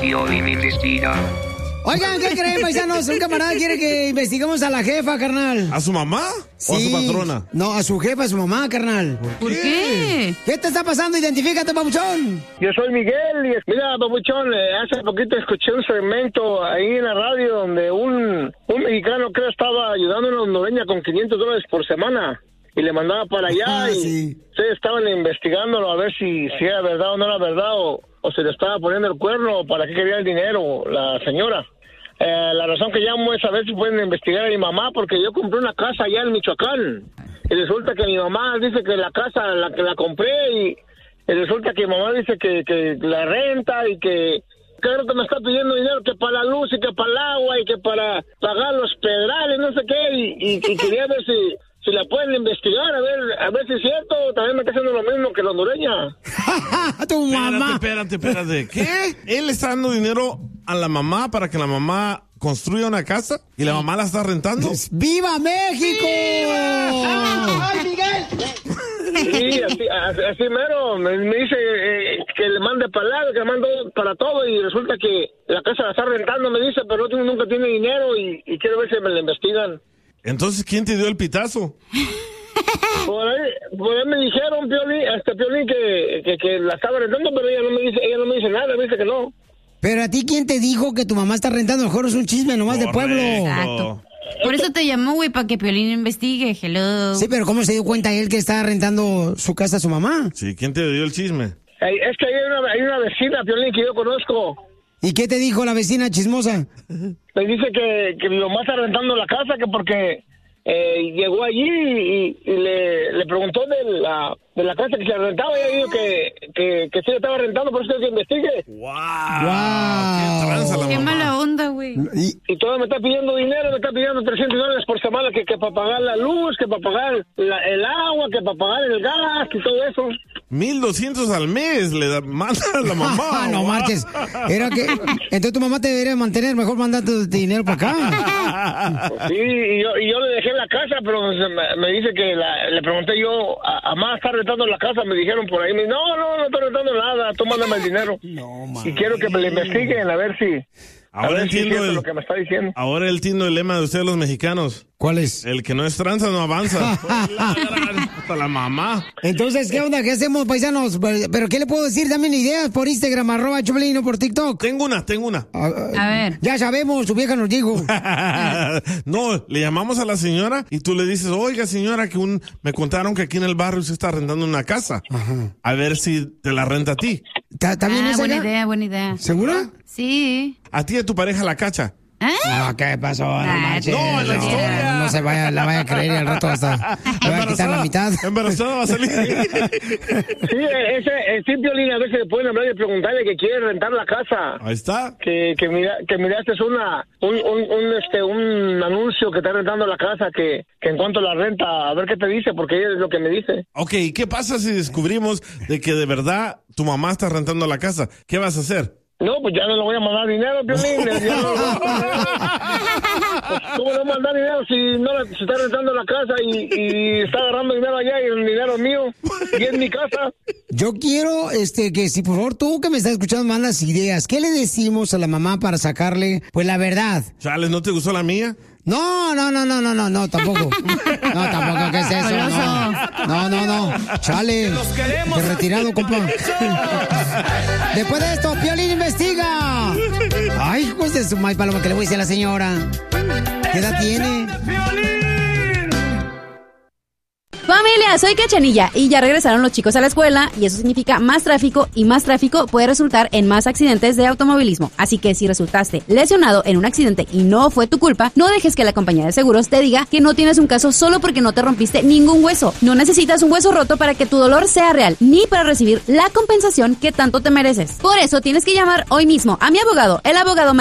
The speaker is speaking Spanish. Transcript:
Piolín investiga. Oigan, ¿qué creen, paisanos? Un camarada quiere que investiguemos a la jefa, carnal. ¿A su mamá? Sí. ¿O a su patrona? No, a su jefa, a su mamá, carnal. ¿Por qué? ¿Qué te está pasando? Identifícate, papuchón. Yo soy Miguel y mira, papuchón, hace poquito escuché un segmento ahí en la radio donde un mexicano creo estaba ayudando a una hondureña con $500 por semana y le mandaba para allá y ustedes estaban investigándolo a ver si era verdad o no era verdad o se le estaba poniendo el cuerno o para qué quería el dinero la señora. La razón que llamo es a ver si pueden investigar a mi mamá porque yo compré una casa allá en Michoacán y resulta que mi mamá dice que la casa la compré y resulta que mi mamá dice que la renta y que claro que me está pidiendo dinero que para la luz y que para el agua y que para pagar los pedrales, no sé qué y quería ver si la pueden investigar, a ver si es cierto, también me está haciendo lo mismo que la hondureña. Tu mamá. Espérate. ¿Qué? ¿Él está dando dinero a la mamá para que la mamá construya una casa y la mamá la está rentando? ¡Viva México! ¡Ay, Miguel! Sí, así mero, me dice que le mande para el lado, que le mando para todo y resulta que la casa la está rentando, me dice, pero nunca tiene dinero y quiero ver si me la investigan. Entonces, ¿quién te dio el pitazo? Por ahí me dijeron, Piolín, que la estaba rentando, pero ella no me dice nada, me dice que no. Pero a ti, ¿quién te dijo que tu mamá está rentando? Mejor es un chisme nomás de pueblo. Exacto. Por eso te llamó, güey, para que Piolín investigue. Hello. Sí, pero ¿cómo se dio cuenta él que está rentando su casa a su mamá? Sí, ¿quién te dio el chisme? Es que hay una vecina, Piolín, que yo conozco. ¿Y qué te dijo la vecina chismosa? Me dice que mi mamá está rentando la casa, que porque llegó allí y le preguntó de la casa que se rentaba y ella dijo que sí la estaba rentando, por eso es que investigue. ¡Wow! ¡Qué tranza la Qué mamá! mala onda, güey. Y todavía me está pidiendo dinero, me está pidiendo $300 por semana que para pagar la luz, que para pagar el agua, que para pagar el gas y todo eso. 1,200 al mes le manda a la mamá. No marches. Era que entonces tu mamá te debería mantener, mejor mandarte dinero para acá. Pues sí, y yo le dejé la casa, pero me dice que le pregunté yo, a más está rentando la casa, me dijeron por ahí, no estoy rentando nada, tú mándame el dinero. Y quiero que me lo investiguen a ver si Ahora entiendo lo que me está diciendo. Ahora entiendo el lema de ustedes los mexicanos. ¿Cuál es? El que no es tranza no avanza. Hasta la mamá. Entonces, ¿qué onda? ¿Qué hacemos, paisanos? ¿Pero qué le puedo decir? Dame ideas por Instagram, @Choplin o por TikTok. Tengo una. A ver. Ya sabemos, su vieja nos dijo. No, le llamamos a la señora y tú le dices, oiga señora, que me contaron que aquí en el barrio se está rentando una casa. Ajá. A ver si te la renta a ti. ¿Está bien esa buena idea. ¿Segura? Sí. A ti y a tu pareja la cacha. No, ¿qué pasó? No marches. No, la historia. No se la vaya a creer y al rato hasta le va a quitar la mitad. Embarazada va a salir. Sí, ese Piolín, a veces le pueden hablar y preguntarle que quiere rentar la casa. Ahí está. Que miraste un anuncio que está rentando la casa, que en cuanto la renta, a ver qué te dice, porque ella es lo que me dice. Ok, ¿qué pasa si descubrimos de que de verdad tu mamá está rentando la casa? ¿Qué vas a hacer? No, pues ya no le voy a mandar dinero, Piolín. ¿Cómo le voy a mandar dinero si está rentando la casa y está agarrando dinero allá y el dinero es mío y es mi casa? Yo quiero que si por favor tú que me estás escuchando mandas ideas. ¿Qué le decimos a la mamá para sacarle pues la verdad? Chales, ¿no te gustó la mía? No, tampoco. No, tampoco, ¿qué es eso? No. Chale. De retirado, compa. Después de esto, Piolín investiga. Ay, hijos de su maíz paloma, que le voy a decir a la señora. ¿Qué edad tiene? Familia, soy Cachanilla y ya regresaron los chicos a la escuela y eso significa más tráfico y más tráfico puede resultar en más accidentes de automovilismo. Así que si resultaste lesionado en un accidente y no fue tu culpa, no dejes que la compañía de seguros te diga que no tienes un caso solo porque no te rompiste ningún hueso. No necesitas un hueso roto para que tu dolor sea real, ni para recibir la compensación que tanto te mereces. Por eso tienes que llamar hoy mismo a mi abogado, el abogado